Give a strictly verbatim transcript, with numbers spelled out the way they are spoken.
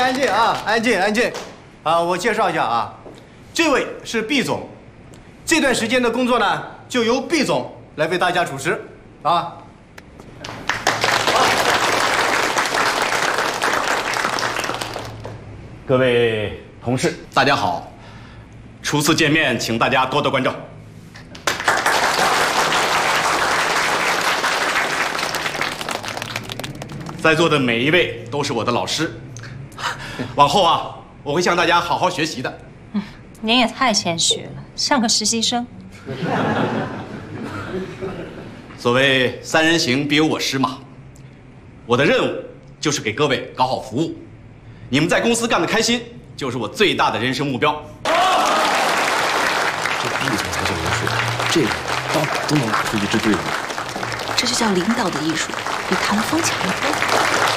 安静啊，安静安静。啊，我介绍一下啊，这位是毕总，这段时间的工作呢，就由毕总来为大家主持啊。 各位同事，大家好。初次见面，请大家多多关照。在座的每一位都是我的老师，往后啊，我会向大家好好学习的。 嗯，您也太谦虚了，像个实习生。 所谓三人行，必有我师嘛。我的任务就是给各位搞好服务。你们在公司干得开心，就是我最大的人生目标。 这毕总才叫人说，这个到哪都能拿出一支队伍。 这就叫领导的艺术，比谈风强得多。